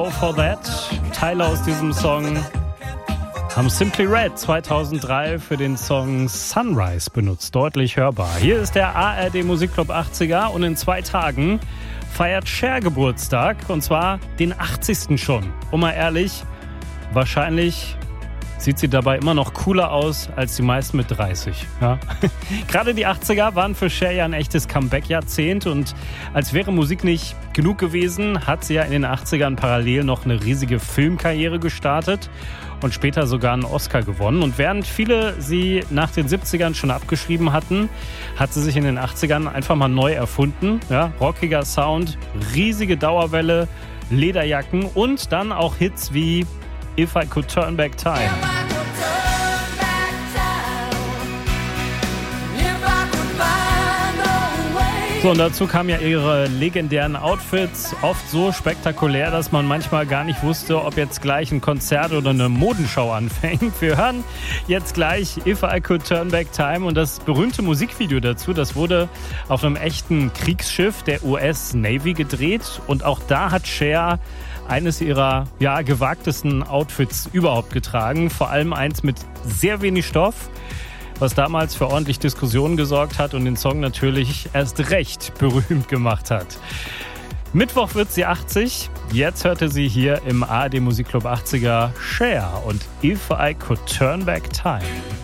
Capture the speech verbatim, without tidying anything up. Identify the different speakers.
Speaker 1: Go For That. Teile aus diesem Song haben Simply Red zweitausenddrei für den Song Sunrise benutzt. Deutlich hörbar. Hier ist der A R D Musikclub achtziger und in zwei Tagen feiert Cher Geburtstag und zwar den achtzigsten schon. Und mal ehrlich, wahrscheinlich sieht sie dabei immer noch cooler aus als die meisten mit dreißig. Ja? Gerade die achtziger waren für Cher ja ein echtes Comeback-Jahrzehnt und als wäre Musik nicht genug gewesen, hat sie ja in den achtzigern parallel noch eine riesige Filmkarriere gestartet und später sogar einen Oscar gewonnen. Und während viele sie nach den siebzigern schon abgeschrieben hatten, hat sie sich in den achtzigern einfach mal neu erfunden. Ja? Rockiger Sound, riesige Dauerwelle, Lederjacken und dann auch Hits wie If I Could Turn Back Time. So, und dazu kamen ja ihre legendären Outfits, oft so spektakulär, dass man manchmal gar nicht wusste, ob jetzt gleich ein Konzert oder eine Modenschau anfängt. Wir hören jetzt gleich If I Could Turn Back Time und das berühmte Musikvideo dazu, das wurde auf einem echten Kriegsschiff der U S Navy gedreht und auch da hat Cher eines ihrer ja, gewagtesten Outfits überhaupt getragen, vor allem eins mit sehr wenig Stoff, was damals für ordentlich Diskussionen gesorgt hat und den Song natürlich erst recht berühmt gemacht hat. Mittwoch wird sie achtzig, jetzt hörte sie hier im A R D Musikclub achtziger Cher und If I Could Turn Back Time.